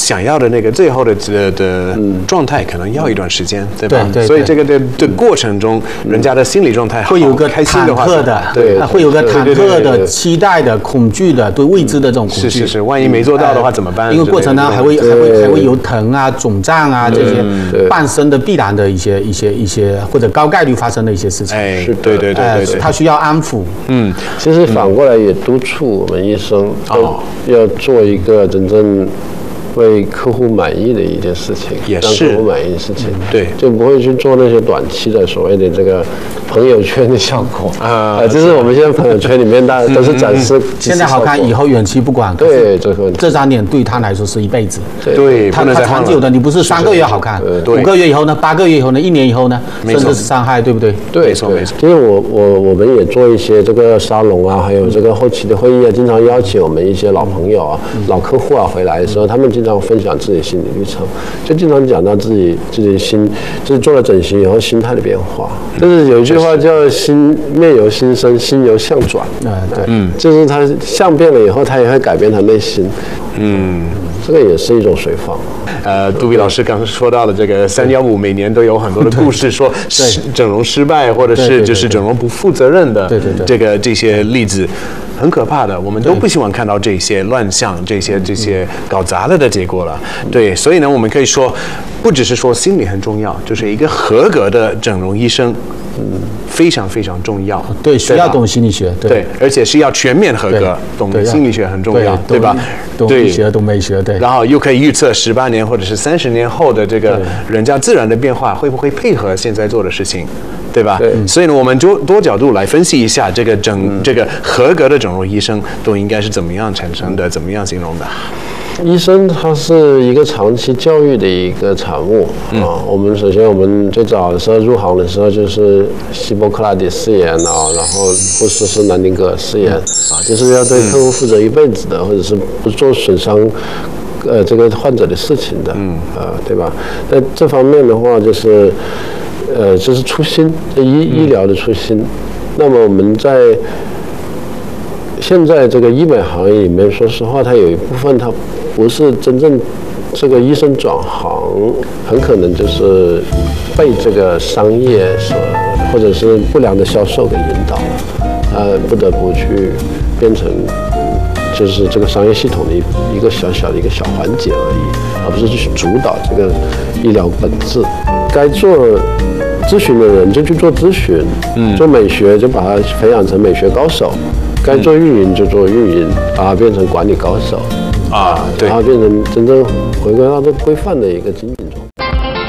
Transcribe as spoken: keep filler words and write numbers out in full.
想要的那个最后的的的状态，可能要一段时间，对吧？ 对对。 所以这个的的过程中，人家的心理状态会有个开心的话， 忐忑的， 对， 会有个忐忑的、期待的、恐惧的、对未知的这种恐惧。 是是是，万一没做到的话怎么办？ 因为过程呢还会还会还会有疼啊、肿胀啊这些伴生的必然的一些一些一些或者高概率发生的一些事情。 哎，对对对对对， 他需要安抚。 嗯，其实反过来也督促我们医生都要做一个真正为客户满意的一件事情， 也是让客户满意的事情， 对， 就不会去做那些短期的所谓的这个朋友圈的效果啊，就是我们现在朋友圈里面大家都是展示现在好看，以后远期不管， 对这个这张脸对他来说是一辈子， 对， 他他长久的，你不是三个月好看，五个月以后呢，八个月以后呢，一年以后呢，甚至是伤害，对不对？ 对， 没错没错。 其实我我我们也做一些这个沙龙啊，还有这个后期的会议啊，经常邀请我们一些老朋友啊、老客户啊回来的时候，他们经常分享自己心理历程，就经常讲到自己自己心，就是做了整形以后心态的变化。就是有一句话叫“心面由心生，心由相转”。 嗯，对， 嗯，就是他相变了以后，他也会改变他内心。嗯，这个也是一种随访。 呃，杜比老师刚刚说到了这个三幺五，每年都有很多的故事，说整容失败，或者是就是整容不负责任的， 对对对， 这个这些例子。很可怕的，我们都不希望看到这些乱象、这些这些搞砸了的结果了。对，所以呢，我们可以说，不只是说心理很重要，就是一个合格的整容医生，嗯，非常非常重要。 对，需要懂心理学， 对，而且是要全面合格，懂心理学很重要，对吧？ 懂医学，懂美学，对。 然后又可以预测十八年或者是三十年后的这个人家自然的变化，会不会配合现在做的事情？对吧？ 对， 所以呢，我们就多角度来分析一下这个整、嗯、这个合格的整容医生都应该是怎么样产生的，怎么样形容的？ 医生他是一个长期教育的一个产物、嗯、啊。我们首先我们最早的时候入行的时候就是希波克拉底誓言啊，然后不实施南丁格尔誓言、嗯、啊，就是要对客户负责一辈子的，嗯、或者是不做损伤。呃，这个患者的事情的，嗯，呃，对吧？在这方面的话，就是，呃，就是初心，医医疗的初心。那么我们在现在这个医美行业里面，说实话，它有一部分它不是真正这个医生转行，很可能就是被这个商业所或者是不良的销售给引导了，呃，不得不去变成。就是这个商业系统的一一个小小的一个小环节而已，而不是去主导这个医疗本质。该做咨询的人就去做咨询，嗯，做美学就把它培养成美学高手；该做运营就做运营，把它变成管理高手， 啊，对， 然后变成真正回归到这规范的一个经营状态。